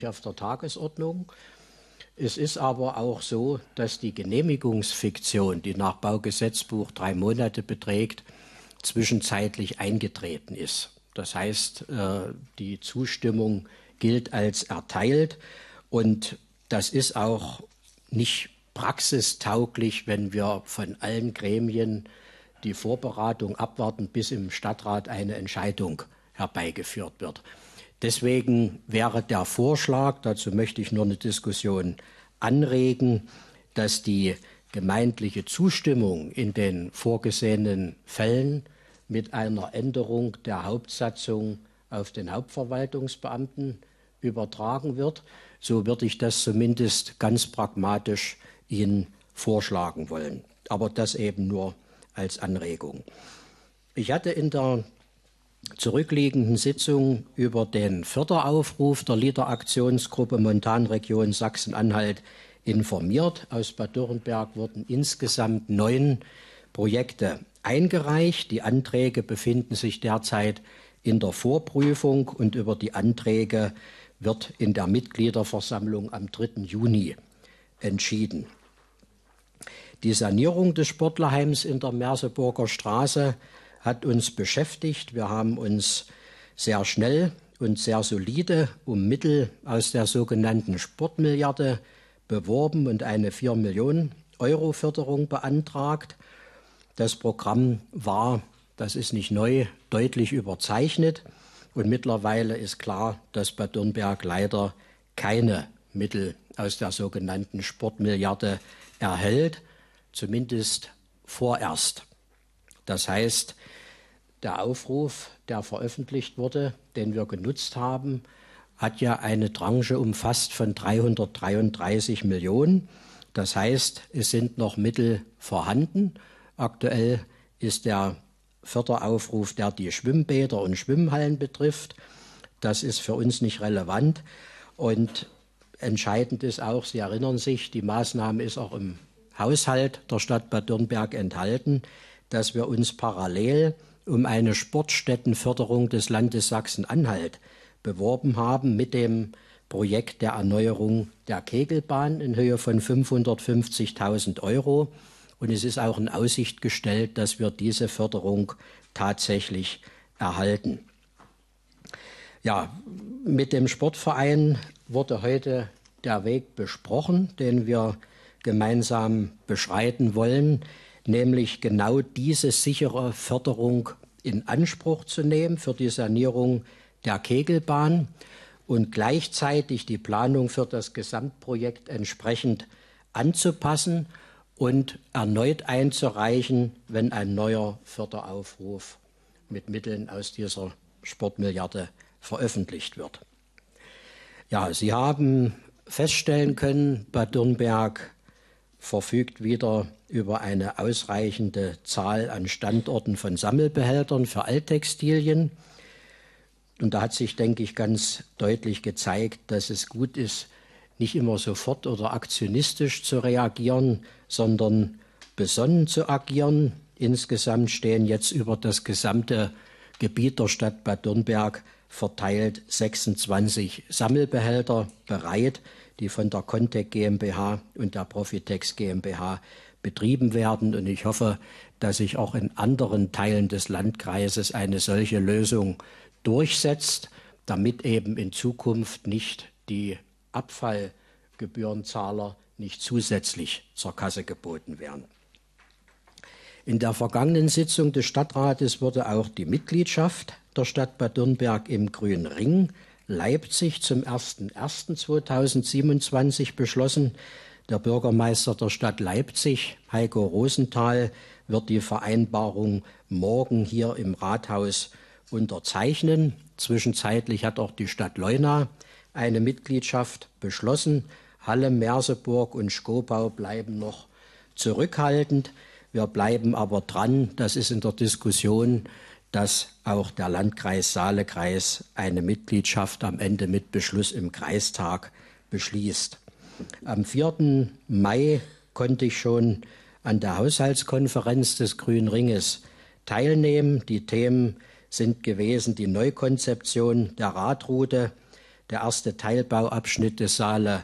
auf der Tagesordnung. Es ist aber auch so, dass die Genehmigungsfiktion, die nach Baugesetzbuch 3 Monate beträgt, zwischenzeitlich eingetreten ist. Das heißt, die Zustimmung gilt als erteilt und das ist auch nicht praxistauglich, wenn wir von allen Gremien die Vorberatung abwarten, bis im Stadtrat eine Entscheidung herbeigeführt wird. Deswegen wäre der Vorschlag, dazu möchte ich nur eine Diskussion anregen, dass die gemeindliche Zustimmung in den vorgesehenen Fällen mit einer Änderung der Hauptsatzung auf den Hauptverwaltungsbeamten übertragen wird. So würde ich das zumindest ganz pragmatisch Ihnen vorschlagen wollen. Aber das eben nur als Anregung. Ich hatte in der zurückliegenden Sitzung über den Förderaufruf der LEADER-Aktionsgruppe Montanregion Sachsen-Anhalt informiert. Aus Bad Dürrenberg wurden insgesamt 9 Projekte eingereicht. Die Anträge befinden sich derzeit in der Vorprüfung und über die Anträge wird in der Mitgliederversammlung am 3. Juni entschieden. Die Sanierung des Sportlerheims in der Merseburger Straße hat uns beschäftigt. Wir haben uns sehr schnell und sehr solide um Mittel aus der sogenannten Sportmilliarde beworben und eine 4 Millionen Euro Förderung beantragt. Das Programm war, das ist nicht neu, deutlich überzeichnet und mittlerweile ist klar, dass Bad Dürrenberg leider keine Mittel aus der sogenannten Sportmilliarde erhält, zumindest vorerst. Das heißt, der Aufruf, der veröffentlicht wurde, den wir genutzt haben, hat ja eine Tranche umfasst von 333 Millionen. Das heißt, es sind noch Mittel vorhanden. Aktuell ist der Förderaufruf, der die Schwimmbäder und Schwimmhallen betrifft. Das ist für uns nicht relevant. Und entscheidend ist auch, Sie erinnern sich, die Maßnahme ist auch im Haushalt der Stadt Bad Dürrenberg enthalten, dass wir uns parallel um eine Sportstättenförderung des Landes Sachsen-Anhalt beworben haben mit dem Projekt der Erneuerung der Kegelbahn in Höhe von 550.000 Euro. Und es ist auch in Aussicht gestellt, dass wir diese Förderung tatsächlich erhalten. Ja, mit dem Sportverein wurde heute der Weg besprochen, den wir gemeinsam beschreiten wollen, nämlich genau diese sichere Förderung in Anspruch zu nehmen für die Sanierung der Kegelbahn und gleichzeitig die Planung für das Gesamtprojekt entsprechend anzupassen und erneut einzureichen, wenn ein neuer Förderaufruf mit Mitteln aus dieser Sportmilliarde veröffentlicht wird. Ja, Sie haben feststellen können, Bad Dürrenberg verfügt wieder über eine ausreichende Zahl an Standorten von Sammelbehältern für Alttextilien. Und da hat sich, denke ich, ganz deutlich gezeigt, dass es gut ist, nicht immer sofort oder aktionistisch zu reagieren, sondern besonnen zu agieren. Insgesamt stehen jetzt über das gesamte Gebiet der Stadt Bad Dürrenberg verteilt 26 Sammelbehälter bereit, die von der Contec GmbH und der Profitex GmbH betrieben werden. Und ich hoffe, dass sich auch in anderen Teilen des Landkreises eine solche Lösung durchsetzt, damit eben in Zukunft nicht die Abfallgebührenzahler nicht zusätzlich zur Kasse geboten werden. In der vergangenen Sitzung des Stadtrates wurde auch die Mitgliedschaft der Stadt Bad Dürrenberg im Grünen Ring Leipzig zum 01.01.2027 beschlossen. Der Bürgermeister der Stadt Leipzig, Heiko Rosenthal, wird die Vereinbarung morgen hier im Rathaus unterzeichnen. Zwischenzeitlich hat auch die Stadt Leuna eine Mitgliedschaft beschlossen. Halle, Merseburg und Schkopau bleiben noch zurückhaltend. Wir bleiben aber dran, das ist in der Diskussion, dass auch der Landkreis Saalekreis eine Mitgliedschaft am Ende mit Beschluss im Kreistag beschließt. Am 4. Mai konnte ich schon an der Haushaltskonferenz des Grünen Ringes teilnehmen. Die Themen sind gewesen die Neukonzeption der Radroute, der erste Teilbauabschnitt des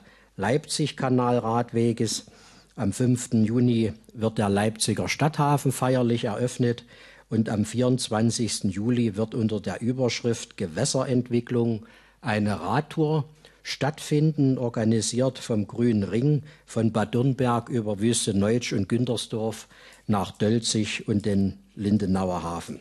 Saale-Leipzig-Kanalradweges. Am 5. Juni wird der Leipziger Stadthafen feierlich eröffnet und am 24. Juli wird unter der Überschrift Gewässerentwicklung eine Radtour stattfinden, organisiert vom Grünen Ring von Bad Dürnberg über Wüsteneutsch und Güntersdorf nach Dölzig und den Lindenauer Hafen.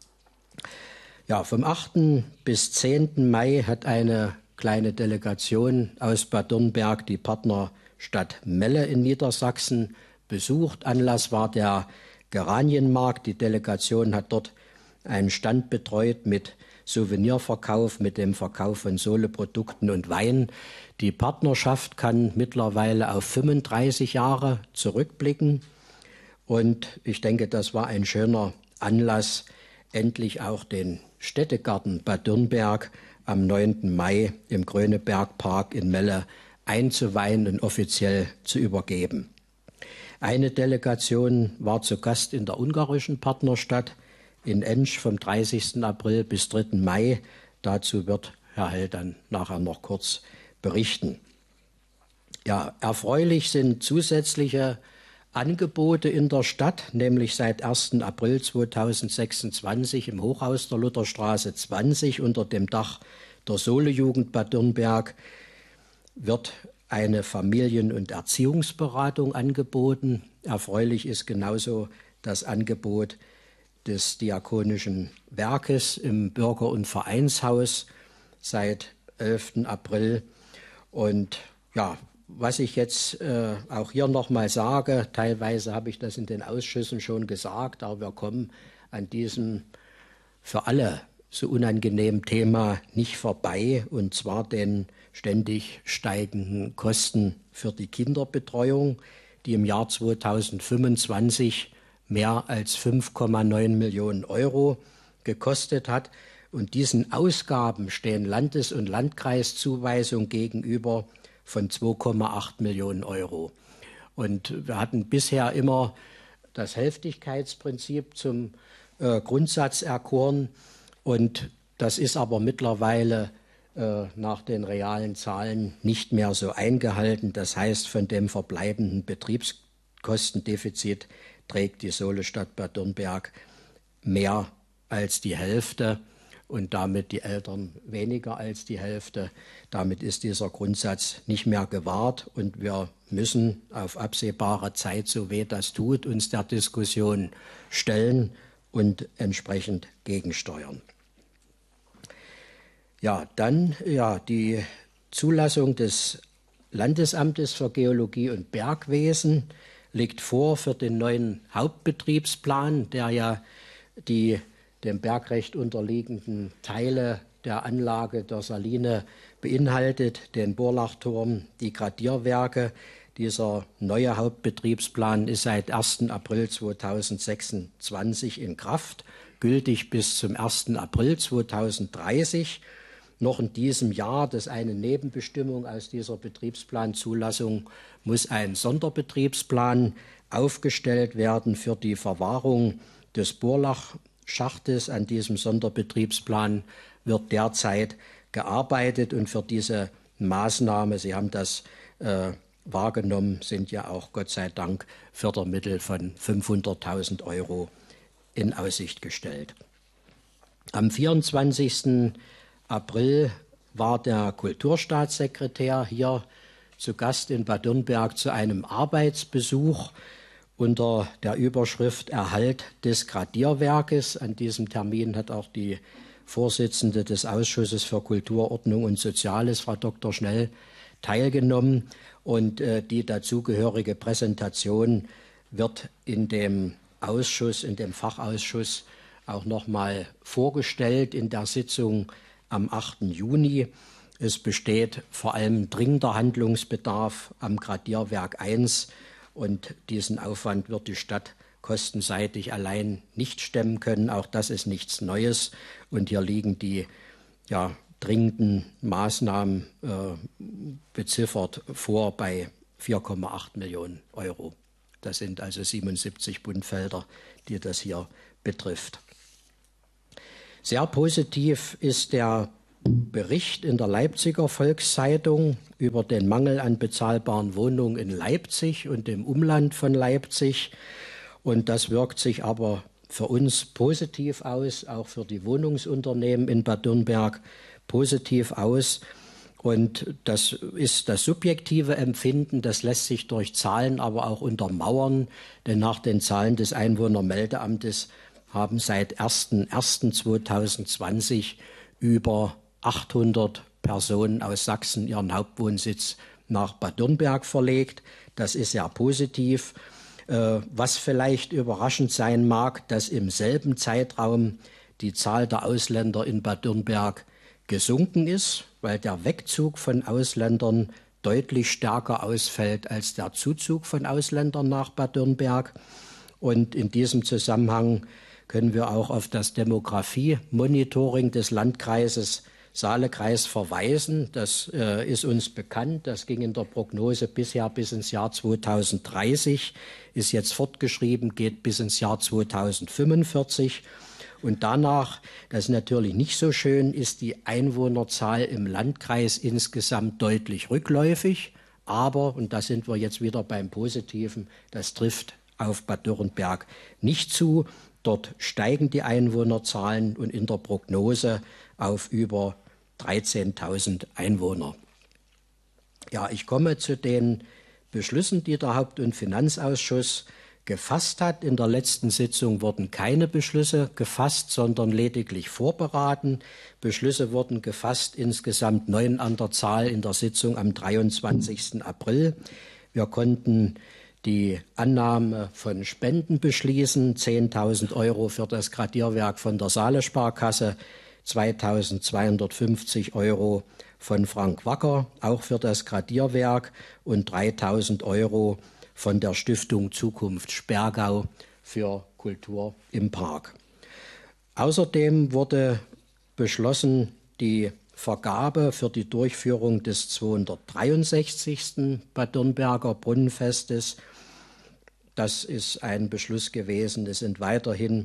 Ja, vom 8. bis 10. Mai hat eine kleine Delegation aus Bad Dürnberg die Partnerstadt Melle in Niedersachsen besucht. Anlass war der Geranienmarkt. Die Delegation hat dort einen Stand betreut mit Souvenirverkauf, mit dem Verkauf von Soleprodukten und Wein. Die Partnerschaft kann mittlerweile auf 35 Jahre zurückblicken. Und ich denke, das war ein schöner Anlass, endlich auch den Städtegarten Bad Dürnberg am 9. Mai im Grönebergpark in Melle einzuweihen und offiziell zu übergeben. Eine Delegation war zu Gast in der ungarischen Partnerstadt in Ensch vom 30. April bis 3. Mai. Dazu wird Herr Held dann nachher noch kurz berichten. Ja, erfreulich sind zusätzliche Angebote in der Stadt, nämlich seit 1. April 2026 im Hochhaus der Lutherstraße 20 unter dem Dach der Solejugend Bad Dürnberg wird eine Familien- und Erziehungsberatung angeboten. Erfreulich ist genauso das Angebot des Diakonischen Werkes im Bürger- und Vereinshaus seit 11. April. Und ja, was ich jetzt auch hier nochmal sage, teilweise habe ich das in den Ausschüssen schon gesagt, aber wir kommen an diesem für alle so unangenehmen Thema nicht vorbei, und zwar den ständig steigenden Kosten für die Kinderbetreuung, die im Jahr 2025 mehr als 5,9 Millionen Euro gekostet hat. Und diesen Ausgaben stehen Landes- und Landkreiszuweisungen gegenüber von 2,8 Millionen Euro. Und wir hatten bisher immer das Hälftigkeitsprinzip zum Grundsatz erkoren. Und das ist aber mittlerweile nach den realen Zahlen nicht mehr so eingehalten. Das heißt, von dem verbleibenden Betriebskostendefizit trägt die Solestadt Bad Dürnberg mehr als die Hälfte und damit die Eltern weniger als die Hälfte. Damit ist dieser Grundsatz nicht mehr gewahrt und wir müssen auf absehbare Zeit, so weh das tut, uns der Diskussion stellen und entsprechend gegensteuern. Ja, dann die Zulassung des Landesamtes für Geologie und Bergwesen liegt vor für den neuen Hauptbetriebsplan, der ja die dem Bergrecht unterliegenden Teile der Anlage der Saline beinhaltet, den Borlachturm, die Gradierwerke. Dieser neue Hauptbetriebsplan ist seit 1. April 2026 in Kraft, gültig bis zum 1. April 2030. Noch in diesem Jahr, das ist eine Nebenbestimmung aus dieser Betriebsplanzulassung, muss ein Sonderbetriebsplan aufgestellt werden für die Verwahrung des Borlachschachtes. An diesem Sonderbetriebsplan wird derzeit gearbeitet und für diese Maßnahme, Sie haben das wahrgenommen, sind ja auch Gott sei Dank Fördermittel von 500.000 Euro in Aussicht gestellt. Am 24. April war der Kulturstaatssekretär hier zu Gast in Bad Dürnberg zu einem Arbeitsbesuch unter der Überschrift Erhalt des Gradierwerkes. An diesem Termin hat auch die Vorsitzende des Ausschusses für Kultur, Ordnung und Soziales, Frau Dr. Schnell, teilgenommen. Und die dazugehörige Präsentation wird in dem Ausschuss, in dem Fachausschuss auch nochmal vorgestellt in der Sitzung am 8. Juni. Es besteht vor allem dringender Handlungsbedarf am Gradierwerk 1 und diesen Aufwand wird die Stadt kostenseitig allein nicht stemmen können. Auch das ist nichts Neues und hier liegen die dringenden Maßnahmen beziffert vor bei 4,8 Millionen Euro. Das sind also 77 Bundfelder, die das hier betrifft. Sehr positiv ist der Bericht in der Leipziger Volkszeitung über den Mangel an bezahlbaren Wohnungen in Leipzig und im Umland von Leipzig. Und das wirkt sich aber für uns positiv aus, auch für die Wohnungsunternehmen in Bad Dürnberg positiv aus. Und das ist das subjektive Empfinden, das lässt sich durch Zahlen aber auch untermauern, denn nach den Zahlen des Einwohnermeldeamtes haben seit 01.01.2020 über 800 Personen aus Sachsen ihren Hauptwohnsitz nach Bad Dürnberg verlegt. Das ist sehr positiv. Was vielleicht überraschend sein mag, dass im selben Zeitraum die Zahl der Ausländer in Bad Dürnberg gesunken ist, weil der Wegzug von Ausländern deutlich stärker ausfällt als der Zuzug von Ausländern nach Bad Dürnberg. Und in diesem Zusammenhang können wir auch auf das Demografie-Monitoring des Landkreises Saalekreis verweisen. Das ist uns bekannt. Das ging in der Prognose bisher bis ins Jahr 2030, ist jetzt fortgeschrieben, geht bis ins Jahr 2045. Und danach, das ist natürlich nicht so schön, ist die Einwohnerzahl im Landkreis insgesamt deutlich rückläufig. Aber, und da sind wir jetzt wieder beim Positiven, das trifft auf Bad Dürnberg nicht zu. Dort steigen die Einwohnerzahlen und in der Prognose auf über 13.000 Einwohner. Ja, ich komme zu den Beschlüssen, die der Haupt- und Finanzausschuss gefasst hat. In der letzten Sitzung wurden keine Beschlüsse gefasst, sondern lediglich vorberaten. Beschlüsse wurden gefasst, insgesamt 9 an der Zahl in der Sitzung am 23. April. Wir konnten die Annahme von Spenden beschließen, 10.000 Euro für das Gradierwerk von der Saale-Sparkasse, 2.250 Euro von Frank Wacker, auch für das Gradierwerk, und 3.000 Euro von der Stiftung Zukunft Sperrgau für Kultur im Park. Außerdem wurde beschlossen, die Vergabe für die Durchführung des 263. Bad Dürnberger Brunnenfestes. Das ist ein Beschluss gewesen. Es sind weiterhin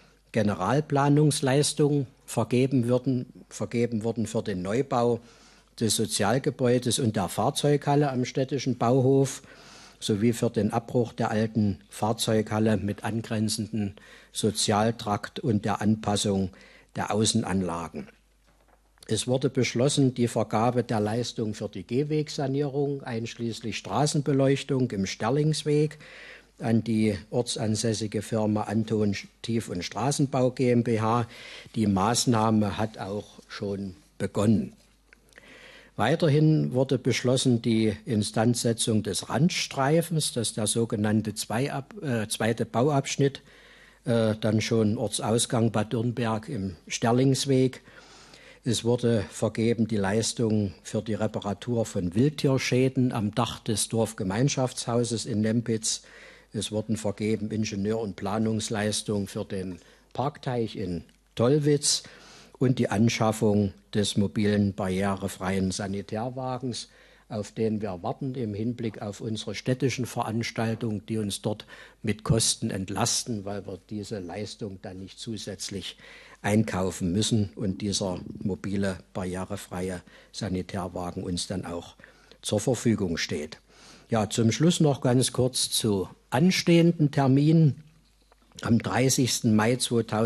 Generalplanungsleistungen vergeben worden für den Neubau des Sozialgebäudes und der Fahrzeughalle am städtischen Bauhof sowie für den Abbruch der alten Fahrzeughalle mit angrenzenden Sozialtrakt und der Anpassung der Außenanlagen. Es wurde beschlossen, die Vergabe der Leistung für die Gehwegsanierung einschließlich Straßenbeleuchtung im Sterlingsweg an die ortsansässige Firma Anton Tief- und Straßenbau GmbH. Die Maßnahme hat auch schon begonnen. Weiterhin wurde beschlossen, die Instandsetzung des Randstreifens, das ist der sogenannte zweite Bauabschnitt, dann schon Ortsausgang Bad Dürnberg im Sterlingsweg. Es wurde vergeben die Leistung für die Reparatur von Wildtierschäden am Dach des Dorfgemeinschaftshauses in Nempitz. Es wurden vergeben Ingenieur- und Planungsleistungen für den Parkteich in Tollwitz und die Anschaffung des mobilen barrierefreien Sanitärwagens, auf den wir warten im Hinblick auf unsere städtischen Veranstaltungen, die uns dort mit Kosten entlasten, weil wir diese Leistung dann nicht zusätzlich einkaufen müssen und dieser mobile barrierefreie Sanitärwagen uns dann auch zur Verfügung steht. Ja, zum Schluss noch ganz kurz zu anstehenden Terminen. Am 30. Mai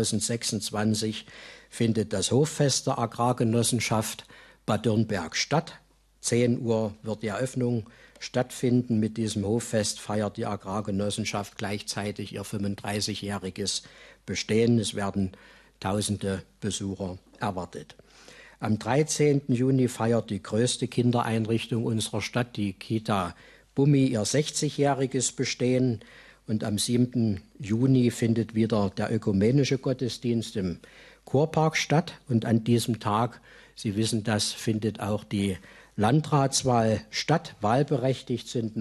2026 findet das Hoffest der Agrargenossenschaft Bad Dürnberg statt. 10 Uhr wird die Eröffnung stattfinden. Mit diesem Hoffest feiert die Agrargenossenschaft gleichzeitig ihr 35-jähriges Bestehen. Es werden Tausende Besucher erwartet. Am 13. Juni feiert die größte Kindereinrichtung unserer Stadt, die Kita Bummi, ihr 60-jähriges Bestehen. Und am 7. Juni findet wieder der ökumenische Gottesdienst im Kurpark statt. Und an diesem Tag, Sie wissen das, findet auch die Landratswahl statt. Wahlberechtigt sind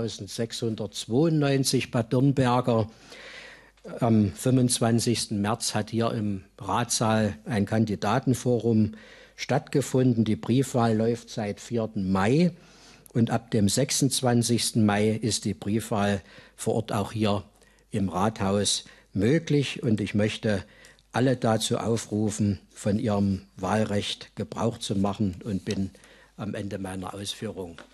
9.692 Bad Dürnberger. Am 25. März hat hier im Ratssaal ein Kandidatenforum stattgefunden. Die Briefwahl läuft seit 4. Mai und ab dem 26. Mai ist die Briefwahl vor Ort auch hier im Rathaus möglich. Und ich möchte alle dazu aufrufen, von ihrem Wahlrecht Gebrauch zu machen, und bin am Ende meiner Ausführung.